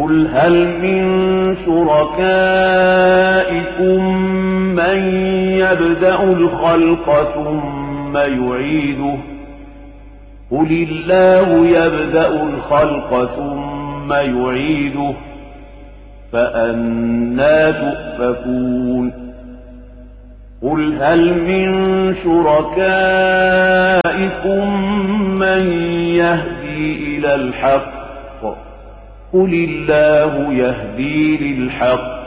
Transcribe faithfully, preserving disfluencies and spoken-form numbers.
قل هل من شركائكم من يبدأ الخلق ثم يعيده قل الله يبدأ الخلق ثم يعيده فأنى تؤفكون قل هل من شركائكم من يهدي إلى الحق قل الله يهدي للحق